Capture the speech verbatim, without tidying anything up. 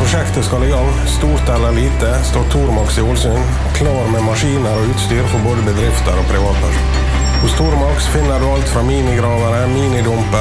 Prosjektet skal i gang, stort eller lite, står Tormax i Ålesund, klar med maskiner og utstyr for både bedrifter og privatpersoner. Hos Tormax finner du alt fra minigravere, minidumper,